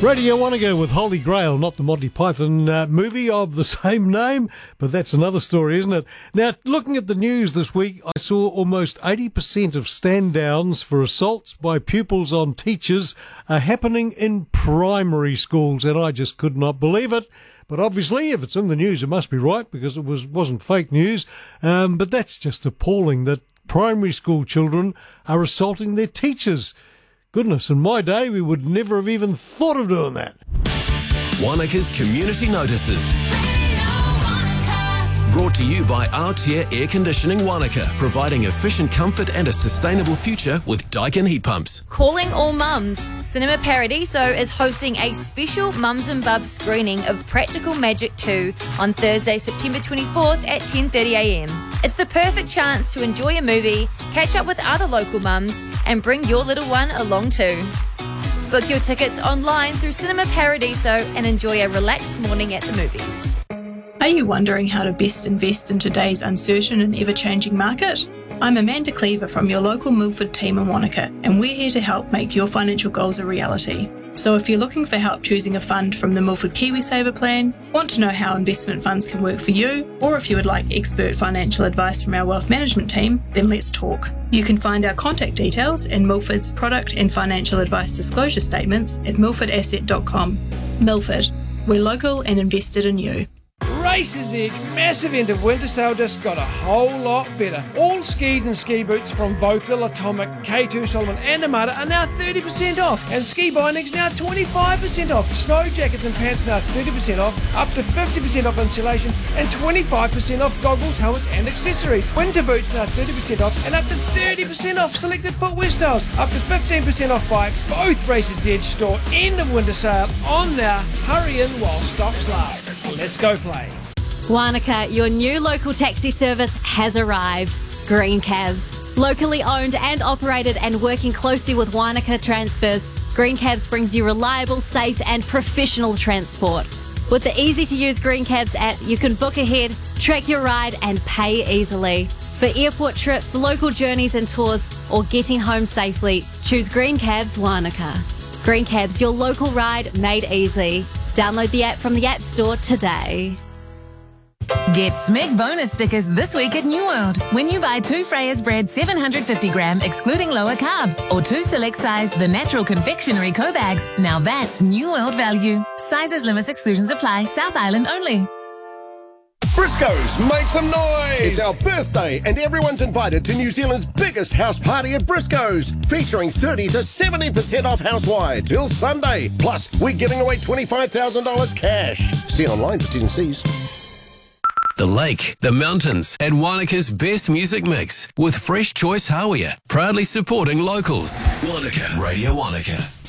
Radio Wanaka with Holy Grail, not the Monty Python movie of the same name, but that's another story, isn't it? Now, looking at the news this week, I saw almost 80% of stand-downs for assaults by pupils on teachers are happening in primary schools, and I just could not believe it. But obviously, if it's in the news, it must be right, because it wasn't fake news. But that's just appalling that primary school children are assaulting their teachers. Goodness, in my day, we would never have even thought of doing that. Wanaka's Community Notices. Brought to you by Aotea Air Conditioning Wanaka, providing efficient comfort and a sustainable future with Daikin heat pumps. Calling all mums. Cinema Paradiso is hosting a special Mums and Bubs screening of Practical Magic 2 on Thursday, September 24th at 10:30am. It's the perfect chance to enjoy a movie, catch up with other local mums, and bring your little one along too. Book your tickets online through Cinema Paradiso and enjoy a relaxed morning at the movies. Are you wondering how to best invest in today's uncertain and ever-changing market? I'm Amanda Cleaver from your local Milford team in Wanaka, and we're here to help make your financial goals a reality. So if you're looking for help choosing a fund from the Milford KiwiSaver plan, want to know how investment funds can work for you, or if you would like expert financial advice from our wealth management team, then let's talk. You can find our contact details in Milford's product and financial advice disclosure statements at milfordasset.com. Milford, we're local and invested in you. Races Edge massive end of winter sale just got a whole lot better. All skis and ski boots from Vocal, Atomic, K2, Solomon and Amada are now 30% off, and ski bindings now 25% off. Snow jackets and pants now 30% off, up to 50% off insulation and 25% off goggles, helmets and accessories. Winter boots now 30% off and up to 30% off selected footwear styles, up to 15% off bikes. Both Races Edge store end of winter sale on now. Hurry in while stocks last. Let's go play. Wanaka, your new local taxi service has arrived. Green Cabs. Locally owned and operated and working closely with Wanaka Transfers, Green Cabs brings you reliable, safe and professional transport. With the easy-to-use Green Cabs app, you can book ahead, track your ride and pay easily. For airport trips, local journeys and tours, or getting home safely, choose Green Cabs Wanaka. Green Cabs, your local ride made easy. Download the app from the App Store today. Get SMEG bonus stickers this week at New World when you buy 2 Freya's bread 750g excluding lower carb, or 2 select size The Natural Confectionery Co-Bags. Now that's New World value. Sizes, limits, exclusions apply. South Island only. Briscoes, make some noise! It's our birthday and everyone's invited to New Zealand's biggest house party at Briscoes, featuring 30 to 70% off house-wide till Sunday. Plus, we're giving away $25,000 cash. See online for T&Cs. The lake, the mountains, and Wanaka's best music mix with Fresh Choice Hawea, proudly supporting locals. Wanaka, Radio Wanaka.